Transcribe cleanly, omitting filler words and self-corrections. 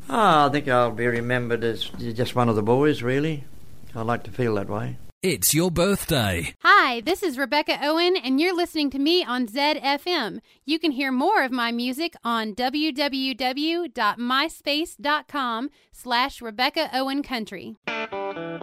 I think I'll be remembered as just one of the boys, really. I like to feel that way. It's your birthday. Hi, this is Rebecca Owen, and you're listening to me on ZFM. You can hear more of my music on www.myspace.com/Rebecca Owen Country.